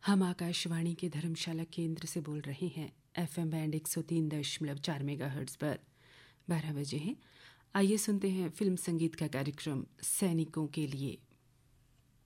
हम आकाशवाणी के धर्मशाला केंद्र से बोल रहे हैं। FM बैंड 103.4 मेगाहर्ट्ज़ पर 12 बजे हैं। आइए सुनते हैं फिल्म संगीत का कार्यक्रम सैनिकों के लिए।